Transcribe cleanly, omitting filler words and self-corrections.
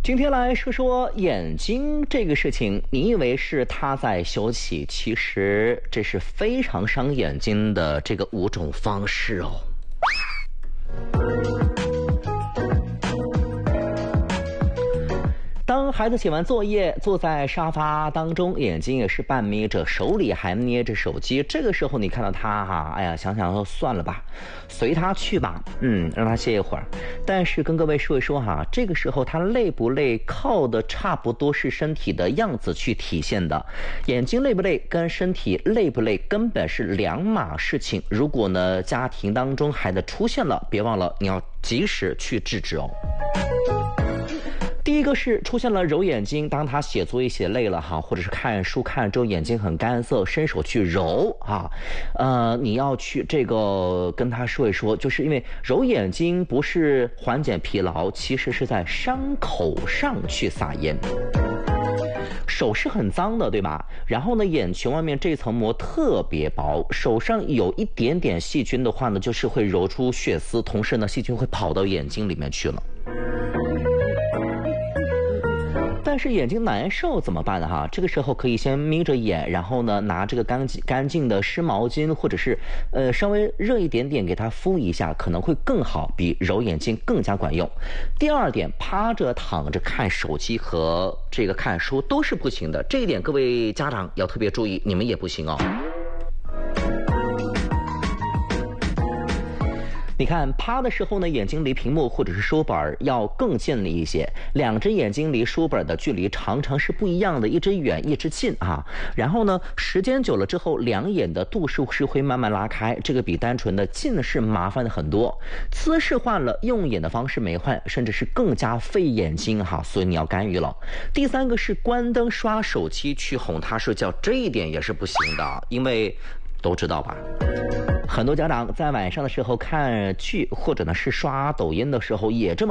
今天来说说眼睛这个事情，你以为是它在休息，其实这是非常伤眼睛的这个5种方式哦。当孩子写完作业，坐在沙发当中，眼睛也是半眯着，手里还捏着手机。这个时候你看到他哈，哎呀，想想说算了吧，随他去吧，让他歇一会儿。但是跟各位说一说哈，这个时候他累不累，靠的差不多是身体的样子去体现的。眼睛累不累跟身体累不累根本是两码事情。如果呢家庭当中孩子出现了，别忘了你要及时去制止哦。第一个是出现了揉眼睛，当他写作业写累了哈，或者是看书看之后眼睛很干涩，伸手去揉啊，你要去这个跟他说一说，就是因为揉眼睛不是缓解疲劳，其实是在伤口上去撒盐。手是很脏的，对吧？然后呢，眼球外面这层膜特别薄，手上有一点点细菌的话呢，就是会揉出血丝，同时呢，细菌会跑到眼睛里面去了。但是眼睛难受怎么办呢？哈，这个时候可以先眯着眼，然后呢拿这个干净的湿毛巾，或者是稍微热一点点给它敷一下，可能会更好，比揉眼睛更加管用。第二点，趴着躺着看手机和这个看书都是不行的，这一点各位家长要特别注意，你们也不行哦。你看趴的时候呢，眼睛离屏幕或者是书本要更近了一些，两只眼睛离书本的距离常常是不一样的，一只远一只近啊。然后呢，时间久了之后，两眼的度数是会慢慢拉开，这个比单纯的近视麻烦的很多。姿势换了，用眼的方式没换，甚至是更加费眼睛哈，所以你要干预了。第三个是关灯刷手机去哄他睡觉，这一点也是不行的，因为都知道吧，很多家长在晚上的时候看剧或者呢是刷抖音的时候也这么